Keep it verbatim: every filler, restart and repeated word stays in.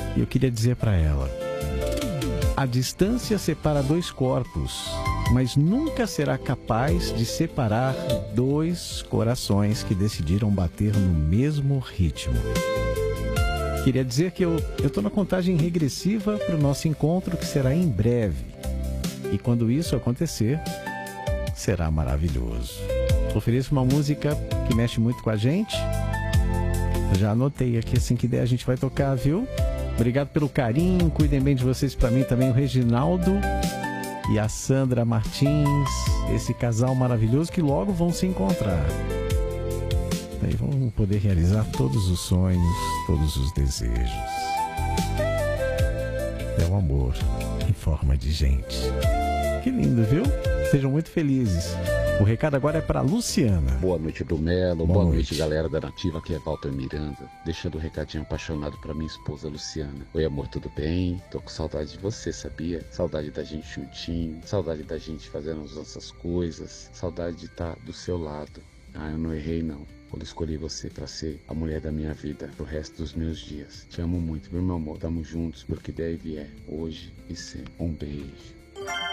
E eu queria dizer para ela: a distância separa dois corpos, mas nunca será capaz de separar dois corações que decidiram bater no mesmo ritmo. Queria dizer que eu estou na contagem regressiva para o nosso encontro, que será em breve. E quando isso acontecer, será maravilhoso. Ofereço uma música que mexe muito com a gente. Já anotei aqui, assim que der a gente vai tocar, viu? Obrigado pelo carinho, cuidem bem de vocês, para mim também o Reginaldo e a Sandra Martins, esse casal maravilhoso que logo vão se encontrar. Daí vão poder realizar todos os sonhos, todos os desejos. É o amor em forma de gente. Que lindo, viu? Sejam muito felizes. O recado agora é para Luciana. Boa noite, Brumelo. Boa, Boa noite. noite, galera da Nativa. Aqui é Walter Miranda. Deixando um recadinho apaixonado para minha esposa, Luciana. Oi, amor, tudo bem? Tô com saudade de você, sabia? Saudade da gente juntinho. Saudade da gente fazendo as nossas coisas. Saudade de estar do seu lado. Ah, eu não errei, não. Quando escolhi você para ser a mulher da minha vida pro resto dos meus dias. Te amo muito, viu, meu amor? Tamo juntos, porque der e vier, hoje e sempre. Um beijo.